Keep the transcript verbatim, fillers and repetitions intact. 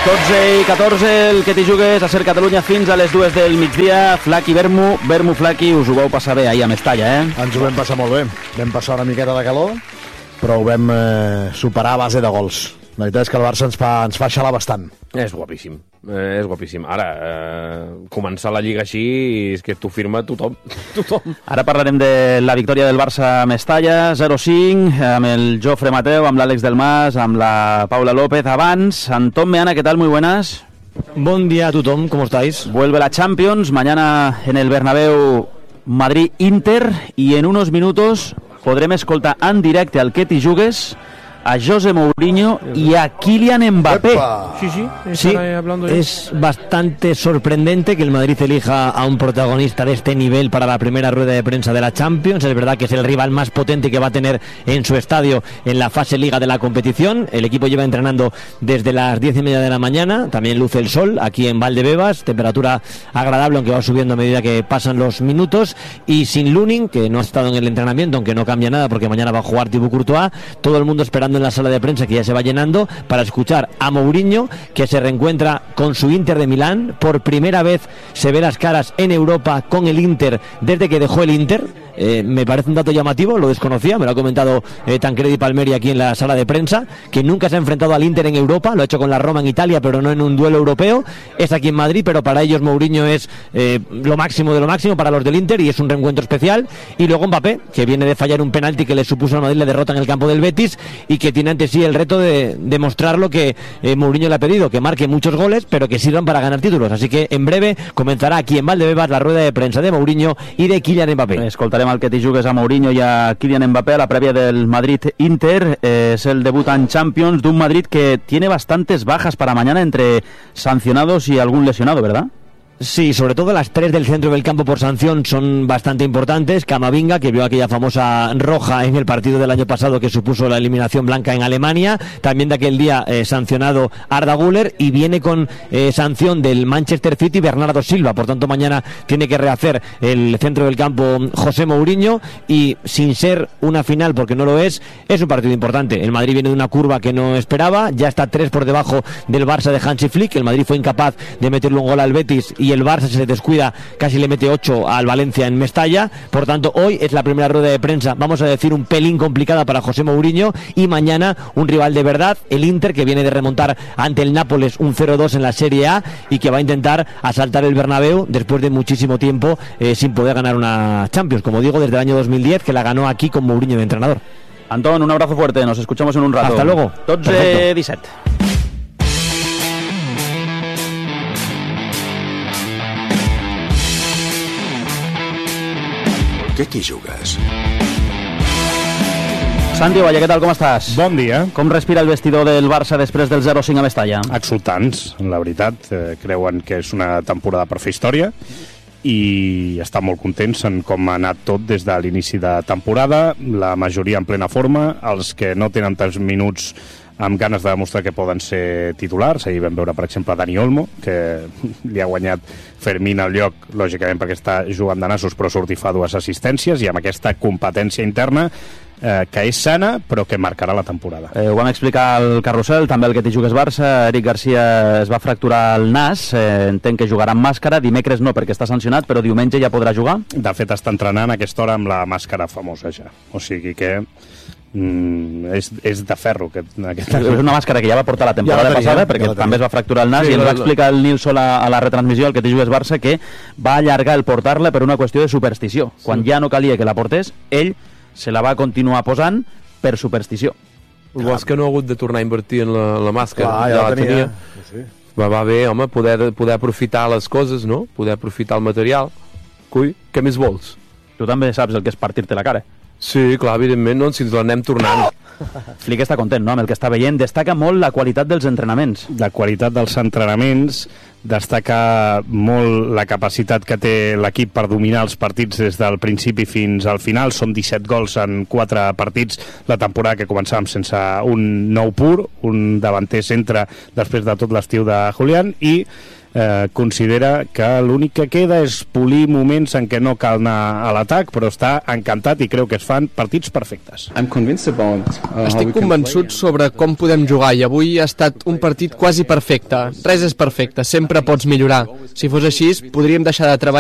dotze i catorze, el que t'hi jugues a Ser Catalunya fins a les dues del migdia. Flaqui, Vermu, Vermu, Flaqui, us ho vau passar bé ahir a Mestalla, eh? Ens ho vam passar molt bé. Vam passar una miqueta de calor, però ho vam eh, superar a base de gols. La veritat és que el Barça ens fa, ens fa xalar bastant. És guapíssim, eh, és guapíssim. Ara, eh, començar la Lliga així és que t'ho firma tothom. tothom. Ara parlarem de la victòria del Barça a Mestalla, zero cinc, amb el Jofre Mateu, amb l'Àlex Del Mas, amb la Paula López. Abans, Antón Meana, ¿qué tal? Muy buenas. Buen día a tothom, ¿cómo estáis? Vuelve la Champions, mañana en el Bernabéu Madrid-Inter, y en unos minutos podrem escoltar en directe al que t'hi jugues a José Mourinho y a Kylian Mbappé. Epa. Sí, sí, Sí, es bastante sorprendente que el Madrid elija a un protagonista de este nivel para la primera rueda de prensa de la Champions. Es verdad que es el rival más potente que va a tener en su estadio en la fase liga de la competición. El equipo lleva entrenando desde las diez y media de la mañana. También luce el sol aquí en Valdebebas, temperatura agradable, aunque va subiendo a medida que pasan los minutos. Y sin Lunin, que no ha estado en el entrenamiento, aunque no cambia nada porque mañana va a jugar Thibaut Courtois. Todo el mundo esperando en la sala de prensa, que ya se va llenando, para escuchar a Mourinho, que se reencuentra con su Inter de Milán. Por primera vez se ve las caras en Europa con el Inter desde que dejó el Inter. Eh, me parece un dato llamativo, lo desconocía, me lo ha comentado eh, Tancredi Palmeri aquí en la sala de prensa, que nunca se ha enfrentado al Inter en Europa, lo ha hecho con la Roma en Italia, pero no en un duelo europeo. Es aquí en Madrid, pero para ellos Mourinho es eh, lo máximo de lo máximo para los del Inter, y es un reencuentro especial. Y luego Mbappé, que viene de fallar un penalti que le supuso a Madrid la derrota en el campo del Betis, y que tiene ante sí el reto de demostrar lo que eh, Mourinho le ha pedido, que marque muchos goles, pero que sirvan para ganar títulos. Así que en breve comenzará aquí en Valdebebas la rueda de prensa de Mourinho y de Kylian Mbappé. Escoltarem el que t'hi jugues a Mourinho i a Kylian Mbappé a la prèvia del Madrid-Inter. Eh, es el debut en Champions de un Madrid que tiene bastantes bajas para mañana, entre sancionados y algún lesionado, ¿verdad? Sí, sobre todo las tres del centro del campo por sanción son bastante importantes. Camavinga, que vio aquella famosa roja en el partido del año pasado que supuso la eliminación blanca en Alemania. También de aquel día eh, sancionado Arda Güler, y viene con eh, sanción del Manchester City Bernardo Silva. Por tanto, mañana tiene que rehacer el centro del campo José Mourinho, y sin ser una final, porque no lo es, es un partido importante. El Madrid viene de una curva que no esperaba, ya está tres por debajo del Barça de Hansi Flick. El Madrid fue incapaz de meterle un gol al Betis, y el Barça, si se descuida, casi le mete ocho al Valencia en Mestalla. Por tanto, hoy es la primera rueda de prensa, vamos a decir, un pelín complicada para José Mourinho, y mañana un rival de verdad, el Inter, que viene de remontar ante el Nápoles un cero dos en la Serie A, y que va a intentar asaltar el Bernabéu después de muchísimo tiempo eh, sin poder ganar una Champions, como digo, desde el año dos mil diez, que la ganó aquí con Mourinho de entrenador. Antón, un abrazo fuerte, nos escuchamos en un rato. Hasta luego. dotze disset. Què t'hi jugues? Santi Ovalle, què tal, com estàs? Bon dia. Com respira el vestidor del Barça després del zero cinc a Mestalla? Exultants, la veritat. Eh, creuen que és una temporada per fer història i estan molt contents en com ha anat tot des de l'inici de temporada. La majoria en plena forma, els que no tenen tants minuts amb ganes de demostrar que poden ser titulars. Ahir vam veure, per exemple, Dani Olmo, que li ha guanyat Fermín al lloc, lògicament perquè està jugant de nassos, però surt i fa dues assistències, i amb aquesta competència interna eh, que és sana, però que marcarà la temporada. Eh, ho vam explicar al Carrusel, també el que t'hi jugues Barça. Eric Garcia es va fracturar el nas, eh, entenc que jugarà amb màscara, dimecres no perquè està sancionat, però diumenge ja podrà jugar? De fet, està entrenant a aquesta hora amb la màscara famosa ja, o sigui que Mm, és, és de ferro aquest, aquest... És una màscara que ja va portar la temporada ja passada, perquè ja també es va fracturar el nas, sí, i ens va explicar el Nil Sol a, a la retransmissió, el que t'hi jugues Barça, que va allargar el portar-la per una qüestió de superstició. Quan sí. ja no calia que la portés, ell se la va continuar posant per superstició. El bo és que no ha hagut de tornar a invertir en la, la màscara. Clar, ja, ja la tenia. tenia. Sí. Va, va bé, home, poder, poder aprofitar les coses, no? Poder aprofitar el material. Cui, què més vols? Tu també saps el que és partir-te la cara. Sí, clar, evidentment, no? Si ens l'anem tornant. Flick està content, no?, amb el que està veient. Destaca molt la qualitat dels entrenaments. La qualitat dels entrenaments, destaca molt la capacitat que té l'equip per dominar els partits des del principi fins al final. Són disset gols en quatre partits. La temporada que començàvem sense un nou pur, un davanter centre després de tot l'estiu de Julián, i eh, considera que l'únic que queda és polir moments en què no cal anar a l'atac, però està encantat i creu que es fan partits perfectes. Estic convençut sobre com podem jugar i avui ha estat un partit quasi perfecte. Res és perfecte, sempre pots millorar. Si fos així, podríem deixar de treballar